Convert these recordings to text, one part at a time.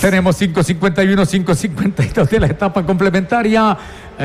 Tenemos 5:51, 5:52 de la etapa complementaria.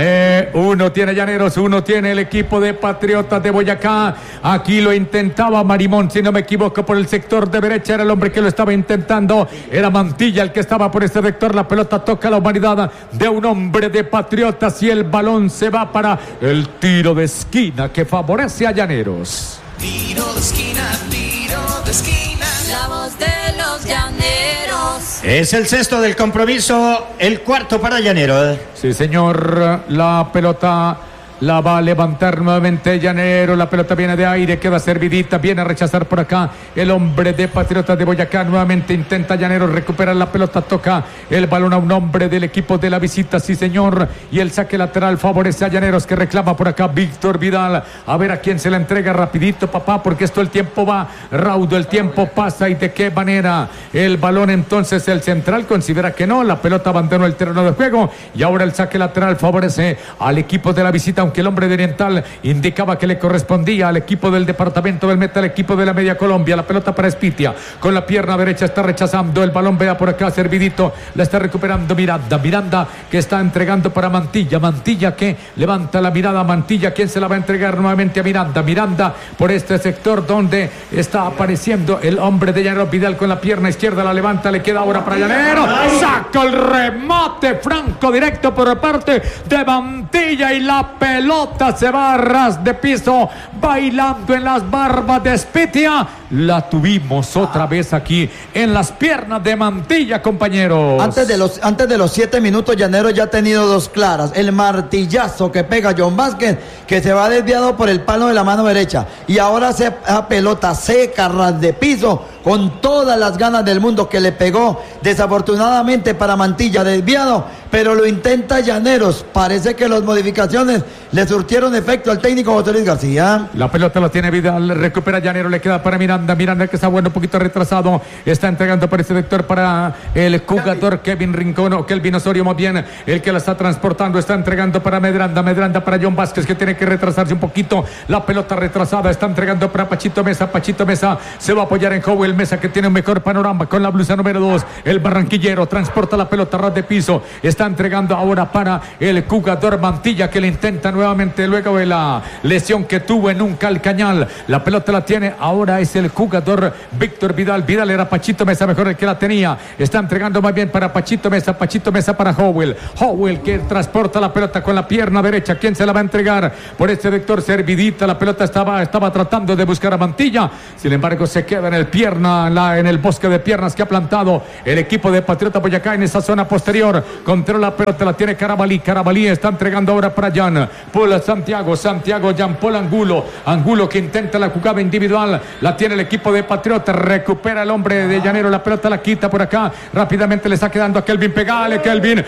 Uno tiene Llaneros, uno tiene el equipo de Patriotas de Boyacá. Aquí lo intentaba Marimón, si no me equivoco, por el sector de derecha. Era el hombre que lo estaba intentando. Era Mantilla el que estaba por este sector. La pelota toca la humanidad de un hombre de Patriotas y el balón se va para el tiro de esquina que favorece a Llaneros. Tiro de esquina, tiro de esquina. La voz de los llaneros. Es el sexto del compromiso, el cuarto para Llaneros. Sí, señor, la pelota la va a levantar nuevamente Llanero. La pelota viene de aire, queda servidita, viene a rechazar por acá el hombre de Patriotas de Boyacá. Nuevamente intenta Llanero recuperar la pelota, toca el balón a un hombre del equipo de la visita, sí señor, y el saque lateral favorece a Llaneros, que reclama por acá Víctor Vidal. A ver a quién se la entrega rapidito, papá, porque esto el tiempo va raudo, el tiempo pasa. Y de qué manera el balón, entonces el central considera que no, la pelota abandonó el terreno de juego y ahora el saque lateral favorece al equipo de la visita, que el hombre de Oriental indicaba que le correspondía al equipo del departamento del Meta, al equipo de la Media Colombia. La pelota para Espitia, con la pierna derecha está rechazando el balón, vea por acá servidito, la está recuperando Miranda que está entregando para Mantilla que levanta la mirada, Mantilla, ¿quién se la va a entregar nuevamente a Miranda por este sector donde está apareciendo el hombre de Llanero? Vidal con la pierna izquierda la levanta, le queda ahora para Llanero, saca el remate franco directo por parte de Mantilla y la pelota se va a ras de piso, bailando en las barbas de Espitia. La tuvimos otra vez aquí en las piernas de Mantilla, compañeros. Antes de los 7 minutos, Llanero ya ha tenido dos claras. El martillazo que pega John Vázquez, que se va desviado por el palo de la mano derecha. Y ahora esa pelota seca, ras de piso, con todas las ganas del mundo, que le pegó desafortunadamente para Mantilla, desviado, pero lo intenta Llaneros. Parece que las modificaciones le surtieron efecto al técnico José Luis García. La pelota la tiene Vidal, recupera Llanero, le queda para Miranda que está bueno, un poquito retrasado, está entregando por ese sector para el jugador Kelvin Rincón, o Kelvin Osorio más bien, el que la está transportando, está entregando para Medranda para John Vázquez, que tiene que retrasarse un poquito. La pelota retrasada está entregando para Pachito Mesa se va a apoyar en Howell Mesa, que tiene un mejor panorama con la blusa número 2. El barranquillero transporta la pelota ras de piso, está entregando ahora para el jugador Mantilla, que le intenta nuevamente luego de la lesión que tuvo en un calcañal. La pelota la tiene ahora, es el jugador Víctor Vidal. Era Pachito Mesa mejor el que la tenía, está entregando más bien para Pachito Mesa para Howell que transporta la pelota con la pierna derecha. ¿Quién se la va a entregar? Por este vector servidita, la pelota estaba tratando de buscar a Mantilla, sin embargo se queda en el bosque de piernas que ha plantado el equipo de Patriota Boyacá en esa zona posterior. Controla la pelota, la tiene Carabalí está entregando ahora para Jan Paul Santiago, Jean Paul Angulo que intenta la jugada individual, la tiene el equipo de Patriota, recupera el hombre de Llanero, la pelota la quita por acá, rápidamente le está quedando a Kelvin, pegale Kelvin,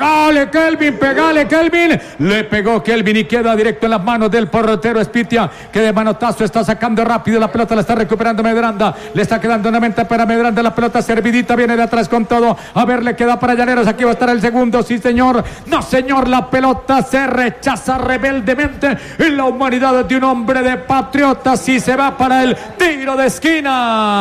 le pegó Kelvin y queda directo en las manos del portero Espitia, que de manotazo está sacando rápido la pelota, la está recuperando Medranda, le está quedando una mente para Medranda, la pelota servidita, viene de atrás con todo, a ver, le queda para Llaneros, aquí va a estar el segundo, sí señor, no señor, la pelota se rechaza rebeldemente en la humanidad de un hombre de Patriotas y se va para el tiro de esquina.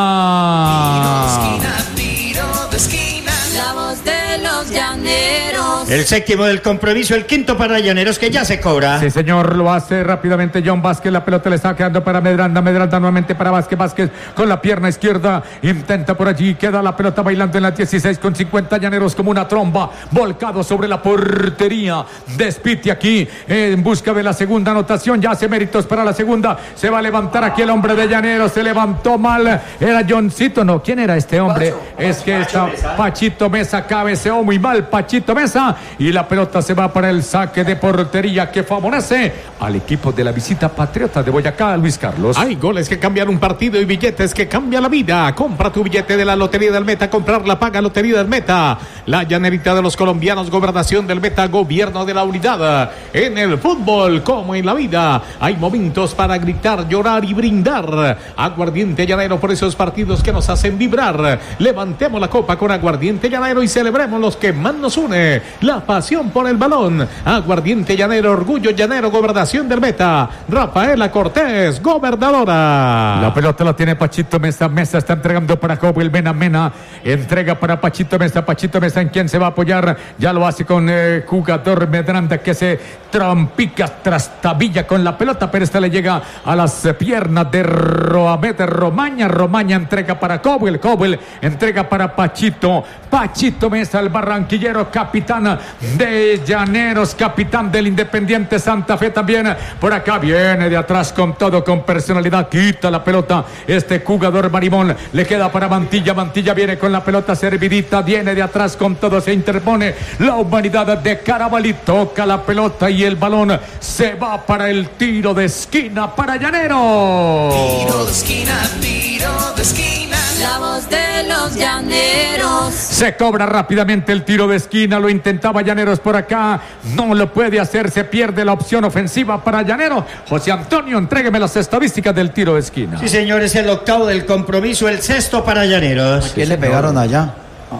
Tiro de esquina. La voz de los llaneros. El séptimo del compromiso, el quinto para Llaneros, que ya se cobra. Sí, señor, lo hace rápidamente John Vázquez. La pelota le está quedando para Medranda nuevamente para Vázquez con la pierna izquierda. Intenta por allí, queda la pelota bailando en la 16:50. Llaneros como una tromba, volcado sobre la portería de Espitia aquí en busca de la segunda anotación. Ya hace méritos para la segunda. Se va a levantar aquí el hombre de Llaneros. Se levantó mal. Era Johncito, no. ¿Quién era este hombre? Es que está Pachito Mesa, cabeceó muy mal Pachito Mesa y la pelota se va para el saque de portería que favorece al equipo de la visita Patriota de Boyacá, Luis Carlos. Hay goles que cambian un partido y billetes que cambian la vida. Compra tu billete de la Lotería del Meta, comprarla paga Lotería del Meta. La llanerita de los colombianos, gobernación del Meta, gobierno de la unidad. En el fútbol como en la vida hay momentos para gritar, llorar y brindar. Aguardiente Llanero por esos partidos que nos hacen vibrar. Levantemos la copa con Aguardiente Llanero y celebremos los que más nos une. La la pasión por el balón. Aguardiente Llanero, orgullo llanero, gobernación del Meta. Rafaela Cortés, gobernadora. La pelota la tiene Pachito Mesa. Mesa está entregando para Howell Mena. Mena entrega para Pachito Mesa. Pachito Mesa, ¿en quién se va a apoyar? Ya lo hace con jugador Medranda, que se trompica, trastabilla con la pelota, pero esta le llega a las piernas de Romaña. Romaña entrega para Howell. Howell entrega para Pachito. Pachito Mesa, el barranquillero, capitán de Llaneros, capitán del Independiente Santa Fe también. Por acá viene de atrás con todo, con personalidad, quita la pelota este jugador Marimón, le queda para Mantilla. Mantilla viene con la pelota servidita, viene de atrás con todo, se interpone la humanidad de Carabalí, toca la pelota y el balón se va para el tiro de esquina para Llaneros. Tiro de esquina, tiro de esquina. La voz de los llaneros. Se cobra rápidamente el tiro de esquina, lo intentaba Llaneros por acá, no lo puede hacer, se pierde la opción ofensiva para Llaneros. José Antonio, entrégueme las estadísticas del tiro de esquina. Sí, señor, es el octavo del compromiso, el sexto para Llaneros. ¿A quién le pegaron allá?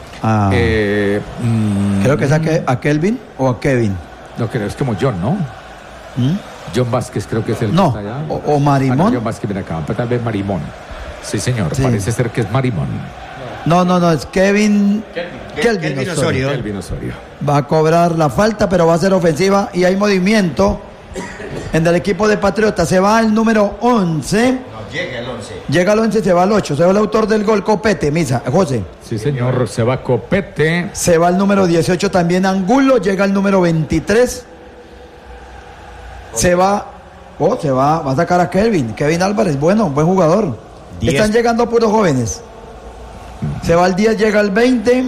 Creo que es a Kelvin o a Kevin. No creo, es como John, ¿no? John Vázquez creo que es el No, que está allá. o Marimón. Ah, no, John Vázquez viene acá, pero tal vez Marimón. Sí, señor, Sí. parece ser que es Marimón. No, es Kelvin Kelvin Osorio. Kelvin Osorio. Va a cobrar la falta, pero va a ser ofensiva y hay movimiento en el equipo de Patriotas. Se va el número 11. Llega el 11. Llega al 11, se va al 8. Se va el autor del gol, Copete, Misa, José. Sí, señor, se va Copete. Se va el número 18 también Angulo. Llega el número 23. Va a sacar a Kevin Álvarez, buen jugador. 10. Están llegando puros jóvenes. Se va el 10, llega el 20.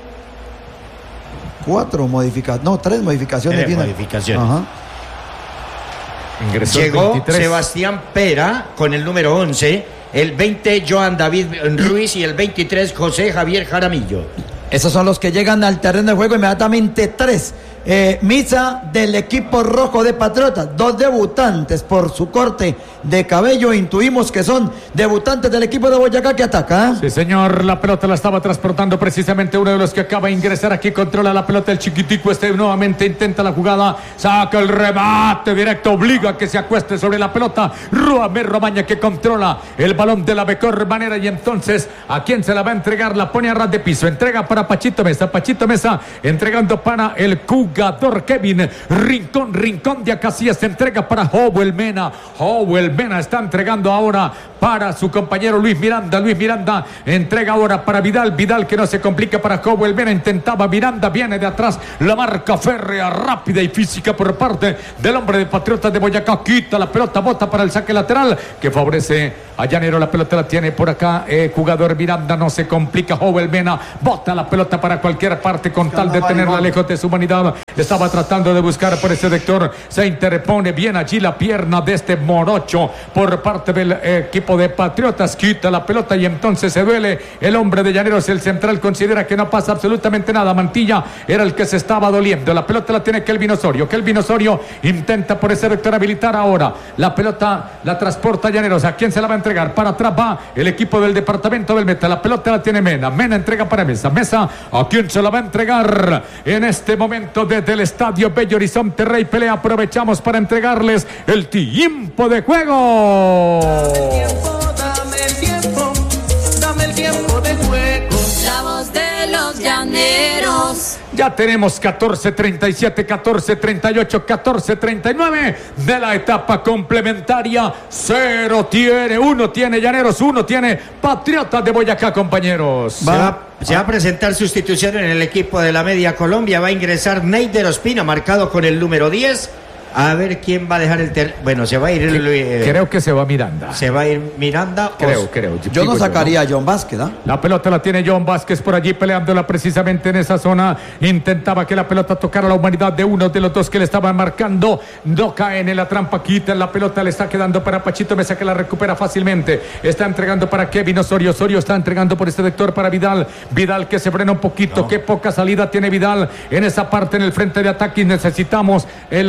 3 modificaciones. 3 tiene. modificaciones. Ajá. Ingresó el Llegó 23. Sebastián Pera con el número 11, el 20 Joan David Ruiz y el 23 José Javier Jaramillo. Esos son los que llegan al terreno de juego inmediatamente. 3 Misa del equipo rojo de Patriotas, 2 debutantes por su corte de cabello, intuimos que son debutantes del equipo de Boyacá que ataca. Sí, señor, la pelota la estaba transportando precisamente uno de los que acaba de ingresar aquí, controla la pelota el chiquitico, nuevamente intenta la jugada, saca el remate directo, obliga a que se acueste sobre la pelota, Romaña que controla el balón de la mejor manera y entonces ¿a quién se la va a entregar? La pone a ras de piso, entrega para Pachito Mesa entregando para el jugador Kevin Rincón de Acacias, se entrega para Howell Mena está entregando ahora para su compañero Luis Miranda entrega ahora para Vidal que no se complica para Howell Mena, intentaba Miranda, viene de atrás la marca férrea, rápida y física por parte del hombre de Patriotas de Boyacá, quita la pelota, bota para el saque lateral que favorece a Llanero, la pelota la tiene por acá jugador Miranda, no se complica Howell Mena, bota la pelota para cualquier parte con tal de tenerla lejos de su humanidad, estaba tratando de buscar por ese sector, se interpone bien allí la pierna de este morocho por parte del equipo de Patriotas, quita la pelota y entonces se duele el hombre de Llaneros, el central considera que no pasa absolutamente nada, Mantilla era el que se estaba doliendo, la pelota la tiene Kelvin Osorio intenta por ese sector habilitar ahora, la pelota la transporta Llaneros, ¿a quién se la va a entregar? Para atrás va el equipo del departamento del Meta, la pelota la tiene Mena entrega para Mesa, ¿a quién se la va a entregar? En este momento desde el estadio Bello Horizonte Rey Pelea, aprovechamos para entregarles el tiempo de juego. Dame el tiempo de juego. La voz de los llaneros. Ya tenemos 14:37, 14:38, 14:39 de la etapa complementaria. 1 tiene Llaneros, 1 tiene Patriotas de Boyacá, compañeros. Se va a presentar sustitución en el equipo de la Media Colombia. Va a ingresar Neider Ospina, marcado con el número 10. A ver quién va a dejar el bueno, se va a ir creo que se va Miranda. Se va a ir Miranda. Creo. Yo no sacaría a John Vázquez, ¿ah? La pelota la tiene John Vázquez por allí peleándola precisamente en esa zona. Intentaba que la pelota tocara la humanidad de uno de los dos que le estaban marcando. No caen en la trampa, quitan la pelota, le está quedando para Pachito Mesa que la recupera fácilmente. Está entregando para Kevin Osorio está entregando por este sector para Vidal que se frena un poquito. Qué poca salida tiene Vidal en esa parte en el frente de ataque y necesitamos el lateral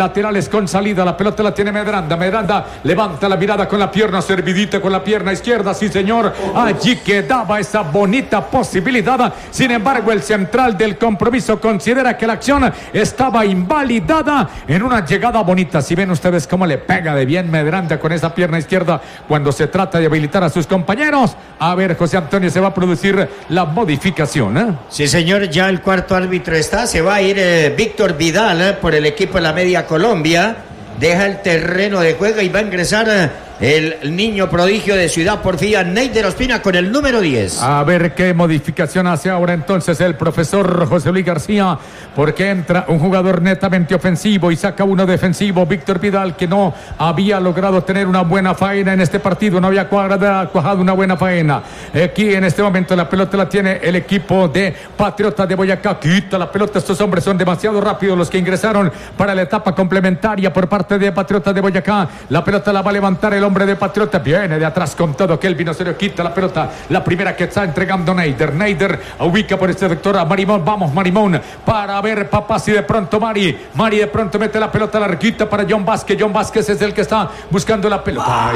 con salida. La pelota la tiene Medranda. Medranda levanta la mirada con la pierna servidita con la pierna izquierda. Sí, señor. Allí quedaba esa bonita posibilidad. Sin embargo, el central del compromiso considera que la acción estaba invalidada en una llegada bonita. Si ven ustedes cómo le pega de bien Medranda con esa pierna izquierda cuando se trata de habilitar a sus compañeros. A ver, José Antonio, se va a producir la modificación, ¿eh? Sí, señor, ya el cuarto árbitro está. Se va a ir Víctor Vidal por el equipo de la Media Colombia. Deja el terreno de juego y va a ingresar el niño prodigio de Ciudad Porfía, Neider Ospina, con el número 10. A ver qué modificación hace ahora entonces el profesor José Luis García, porque entra un jugador netamente ofensivo y saca uno defensivo, Víctor Vidal, que no había logrado tener una buena faena en este partido, no había cuajado una buena faena. Aquí en este momento la pelota la tiene el equipo de Patriotas de Boyacá. Quita la pelota, estos hombres son demasiado rápidos los que ingresaron para la etapa complementaria por parte de Patriotas de Boyacá. La pelota la va a levantar el hombre de Patriota, viene de atrás con todo. Kelvin Osorio quita la pelota, la primera que está entregando Neider. Neider ubica por este sector a Marimón. Vamos, Marimón, para ver, papá, si de pronto Mari de pronto mete la pelota larguita para John Vázquez. John Vázquez es el que está buscando la pelota.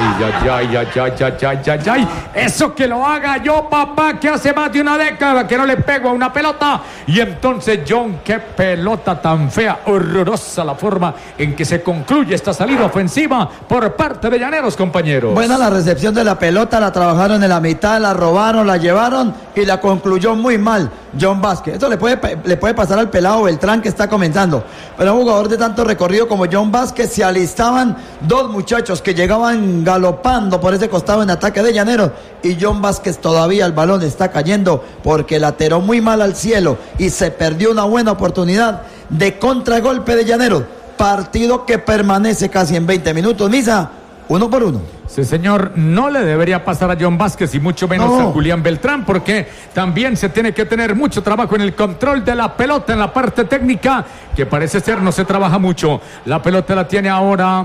Ay. Eso que lo haga yo, papá, que hace más de una década que no le pego a una pelota. Y entonces, John, qué pelota tan fea, horrorosa la forma en que se concluye esta salida ofensiva por parte de Llaneros, compañeros. Buena la recepción de la pelota, la trabajaron en la mitad, la robaron, la llevaron y la concluyó muy mal John Vázquez. Eso le puede pasar al pelado Beltrán, que está comenzando. Pero un jugador de tanto recorrido como John Vázquez, se alistaban dos muchachos que llegaban galopando por ese costado en ataque de Llaneros, y John Vázquez todavía el balón está cayendo porque la tiró muy mal al cielo y se perdió una buena oportunidad de contragolpe de Llaneros. Partido que permanece casi en 20 minutos, Misa. 1-1. Sí, señor, no le debería pasar a John Vázquez y mucho menos a Julián Beltrán, porque también se tiene que tener mucho trabajo en el control de la pelota, en la parte técnica, que parece ser no se trabaja mucho. La pelota la tiene ahora,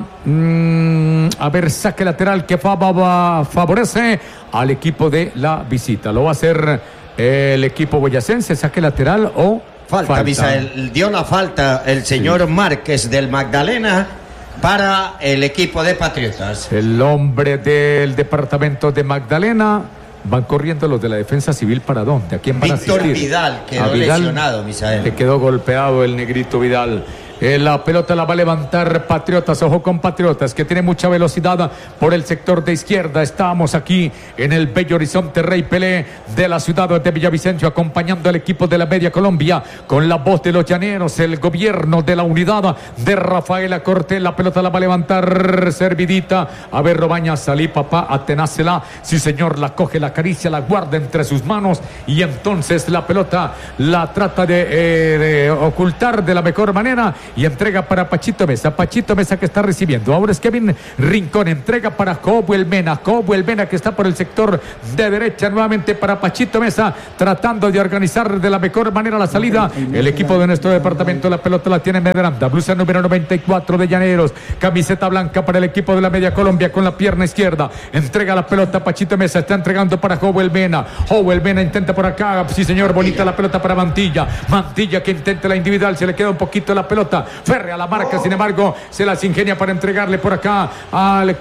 a ver, saque lateral que favorece al equipo de la visita. Lo va a hacer el equipo boyacense, saque lateral o falta. Misael, dio la falta el señor Márquez del Magdalena para el equipo de Patriotas. El hombre del departamento de Magdalena. Van corriendo los de la defensa civil, ¿para dónde? ¿A quién van a asistir? Víctor Vidal quedó lesionado, Misael. Le quedó golpeado el negrito Vidal. La pelota la va a levantar Patriotas. Ojo con Patriotas, que tiene mucha velocidad por el sector de izquierda. Estamos aquí en el bello horizonte Rey Pelé de la ciudad de Villavicencio, acompañando al equipo de la Media Colombia con la voz de los llaneros, el gobierno de la unidad de Rafaela Cortés. La pelota la va a levantar servidita. A ver, Robaña, salí, papá, atenácela. Sí, señor, la coge, la acaricia, la guarda entre sus manos y entonces la pelota la trata de ocultar de la mejor manera y entrega para Pachito Mesa. Pachito Mesa que está recibiendo. Ahora es Kevin Rincón. Entrega para Cobo el Mena que está por el sector de derecha. Nuevamente para Pachito Mesa, tratando de organizar de la mejor manera la salida. El equipo de nuestro departamento, la pelota la tiene Medranda. Blusa número 94 de Llaneros. Camiseta blanca para el equipo de la Media Colombia con la pierna izquierda. Entrega la pelota Pachito Mesa. Está entregando para Cobo el Mena. Intenta por acá. Sí, señor. Bonita la pelota para Mantilla. Mantilla que intenta la individual. Se le queda un poquito la pelota. Ferre a la marca, sin embargo, se las ingenia para entregarle por acá al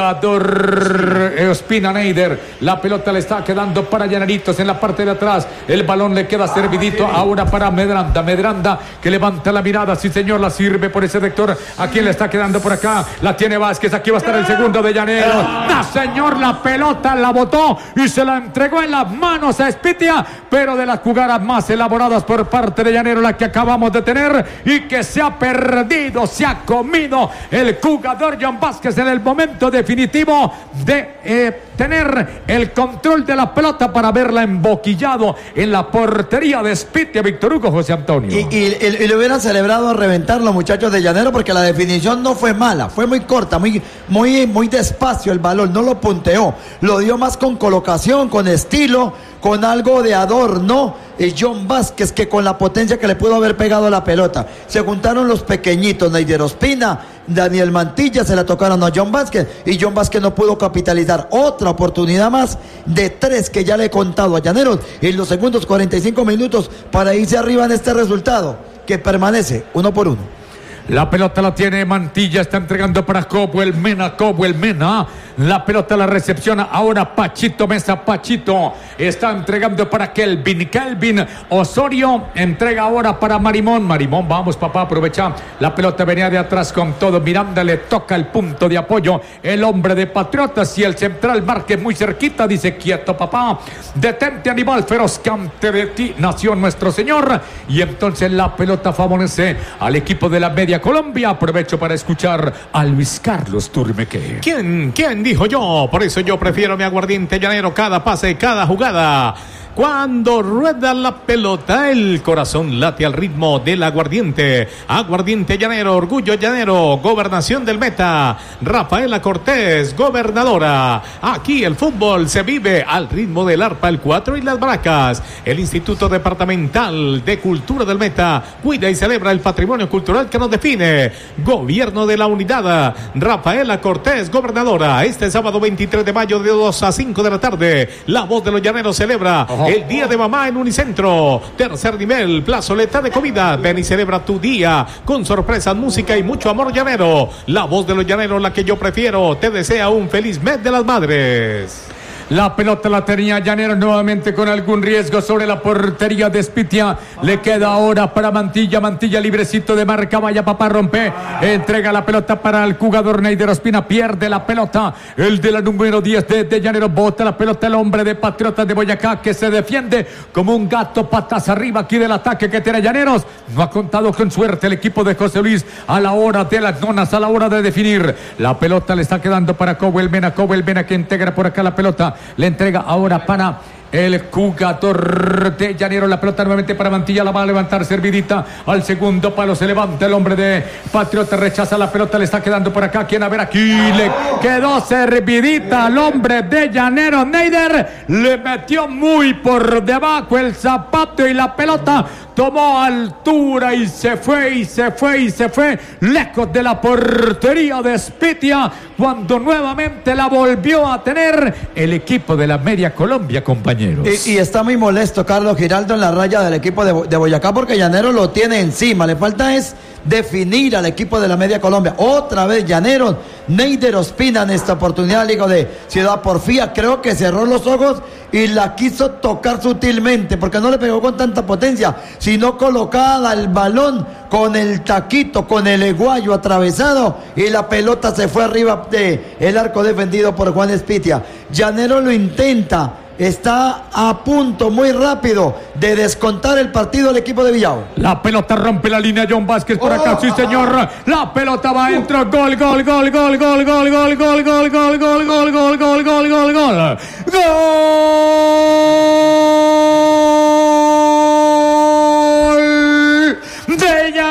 jugador Ospina Neider. La pelota le está quedando para Llaneritos en la parte de atrás. El balón le queda servidito ahora para Medranda. Medranda que levanta la mirada. Sí, señor, la sirve por ese sector. ¿A quién le está quedando por acá? La tiene Vázquez. Aquí va a estar el segundo de Llaneros. No, señor, la pelota la botó y se la entregó en las manos a Espitia, pero de las jugadas más elaboradas por parte de Llaneros, la que acabamos de tener y que se ha perdido, se ha comido el jugador John Vázquez en el momento definitivo de tener el control de la pelota para haberla emboquillado en la portería de Espitia, Víctor Hugo, José Antonio. Y le hubieran celebrado a reventar los muchachos de Llanero, porque la definición no fue mala, fue muy corta, muy despacio el balón, no lo punteó, lo dio más con colocación, con estilo, con algo de adorno. John Vázquez, que con la potencia que le pudo haber pegado la pelota, se juntaron los pequeñitos, Neider Ospina, Daniel Mantilla, se la tocaron a John Vázquez y John Vázquez no pudo capitalizar. Otra oportunidad más de 3 que ya le he contado a Llaneros en los segundos 45 minutos para irse arriba en este resultado que permanece 1-1. La pelota la tiene Mantilla, está entregando para Cobo el Mena. La pelota la recepciona ahora Pachito Mesa. Pachito está entregando para Kelvin Osorio, entrega ahora para Marimón, vamos papá, aprovecha. La pelota venía de atrás con todo. Miranda le toca el punto de apoyo. El hombre de Patriotas y el central Márquez muy cerquita. Dice: quieto papá, detente animal feroz, que ante de ti nació nuestro Señor. Y entonces la pelota favorece al equipo de la Media Colombia. Aprovecho para escuchar a Luis Carlos Turmeque. ¿Quién dijo yo? Por eso yo prefiero mi aguardiente llanero. Cada pase, cada jugada. Cuando rueda la pelota, el corazón late al ritmo del aguardiente. Aguardiente llanero, orgullo llanero, gobernación del Meta. Rafaela Cortés, gobernadora. Aquí el fútbol se vive al ritmo del arpa, el 4 y las bracas. El Instituto Departamental de Cultura del Meta cuida y celebra el patrimonio cultural que nos define. Gobierno de la Unidad. Rafaela Cortés, gobernadora. Este sábado 23 de mayo de 2 a 5 de la tarde. La Voz de los Llaneros celebra el Día de Mamá en Unicentro. Tercer nivel, plazoleta de comida. Ven y celebra tu día con sorpresas, música y mucho amor llanero. La Voz de los Llaneros, la que yo prefiero, te desea un feliz mes de las madres. La pelota la tenía Llaneros nuevamente con algún riesgo sobre la portería de Espitia. Le queda ahora para Mantilla librecito de marca. Vaya papá, rompe. Entrega la pelota para el jugador Neider Ospina. Pierde la pelota el de la número 10 de Llaneros. Bota la pelota el hombre de Patriotas de Boyacá, que se defiende como un gato patas arriba aquí del ataque que tiene Llaneros. No ha contado con suerte el equipo de José Luis a la hora de las nonas, a la hora de definir. La pelota le está quedando para Cobo el Mena que integra por acá la pelota. Le entrega ahora para el jugador de Llaneros. La pelota nuevamente para Mantilla. La va a levantar servidita al segundo palo. Se levanta el hombre de Patriota. Rechaza la pelota. Le está quedando por acá. ¿Quién? A ver, aquí le quedó servidita al hombre de Llaneros. Neider le metió muy por debajo el zapato y la pelota tomó altura y se fue lejos de la portería de Espitia, cuando nuevamente la volvió a tener el equipo de la Media Colombia, compañeros. Y está muy molesto Carlos Giraldo en la raya del equipo de Boyacá, porque Llaneros lo tiene encima. Le falta es definir al equipo de la Media Colombia. Otra vez Llaneros. Neider Ospina en esta oportunidad, el hijo de Ciudad Porfía, creo que cerró los ojos y la quiso tocar sutilmente, porque no le pegó con tanta potencia, sino colocada el balón con el taquito, con el eguayo atravesado, y la pelota se fue arriba del arco defendido por Juan Espitia. Llaneros lo intenta, está a punto muy rápido de descontar el partido el equipo de Villao. La pelota rompe la línea, John Vázquez por acá, sí señor. La pelota va adentro, gol. ¡Gol!